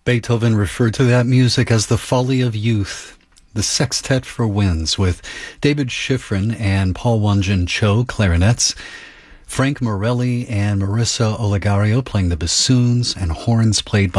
Beethoven referred to that music as the folly of youth. The Sextet for Winds with David Schifrin and Paul Wonjin Cho clarinets, Frank Morelli and Marissa Olegario playing the bassoons, and horns played by